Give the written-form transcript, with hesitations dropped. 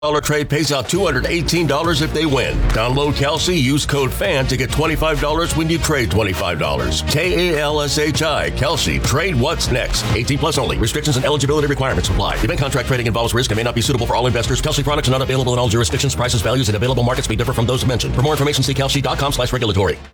trade pays out $218 if they win. Download Kalshi, use code FAN to get $25 when you trade $25. Kalshi, Kalshi, trade what's next. 18 plus only. Restrictions and eligibility requirements apply. Event contract trading involves risk and may not be suitable for all investors. Kalshi products are not available in all jurisdictions. Prices, values, and available markets may differ from those mentioned. For more information, see kalshi.com/regulatory.